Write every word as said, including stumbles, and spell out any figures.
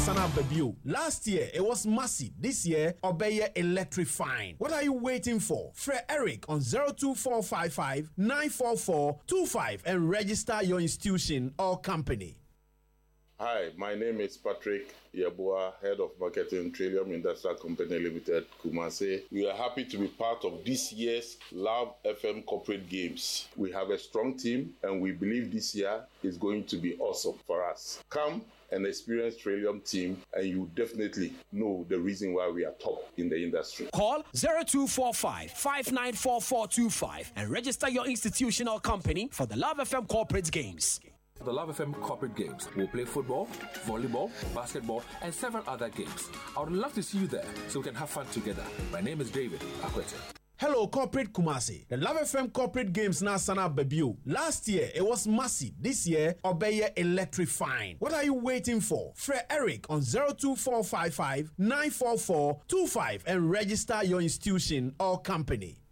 Sana Babio. Last year, it was massive. This year, Obeye electrifying. What are you waiting for? Fred Eric on zero two four five five nine four four two five and register your institution or company. Hi, my name is Patrick Yeboah, Head of Marketing, Trillium Industrial Company Limited, Kumasi. We are happy to be part of this year's Love F M Corporate Games. We have a strong team and we believe this year is going to be awesome for us. Come and experience Trillium team and you definitely know the reason why we are top in the industry. Call zero two four five five nine four four two five and register your institution or company for the Love F M Corporate Games. The Love F M Corporate Games will play football, volleyball, basketball, and several other games. I would love to see you there so we can have fun together. My name is David Akwete. Hello, Corporate Kumasi. The Love F M Corporate Games na Sana Babio. Last year, it was massive. This year, Obeye electrifying. What are you waiting for? Fred Eric on zero two four five five nine four four two five and register your institution or company.